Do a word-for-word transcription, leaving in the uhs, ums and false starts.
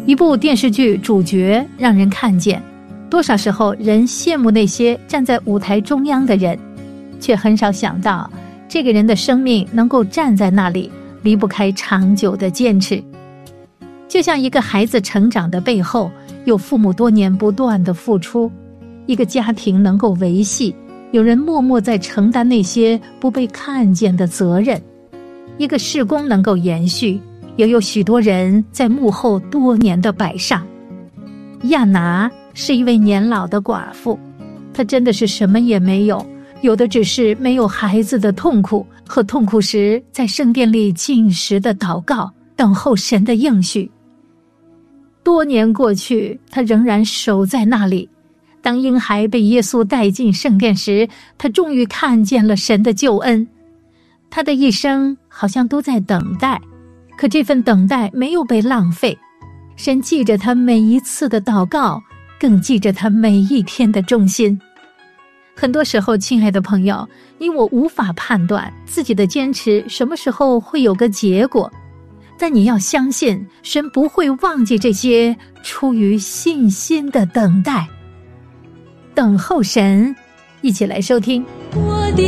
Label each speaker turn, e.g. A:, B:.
A: 一部电视剧主角让人看见，多少时候人羡慕那些站在舞台中央的人，却很少想到这个人的生命能够站在那里，离不开长久的坚持。就像一个孩子成长的背后有父母多年不断的付出，一个家庭能够维系，有人默默在承担那些不被看见的责任，一个事工能够延续，也有许多人在幕后多年的摆上。亚拿是一位年老的寡妇，她真的是什么也没有，有的只是没有孩子的痛苦和痛苦时在圣殿里禁食的祷告，等候神的应许。多年过去，她仍然守在那里。当婴孩被耶稣带进圣殿时，她终于看见了神的救恩。她的一生好像都在等待，可这份等待没有被浪费。神记着她每一次的祷告，更记着她每一天的忠心。很多时候，亲爱的朋友，你我无法判断自己的坚持什么时候会有个结果，但你要相信，神不会忘记这些出于信心的等待。等候神，一起来收听。我的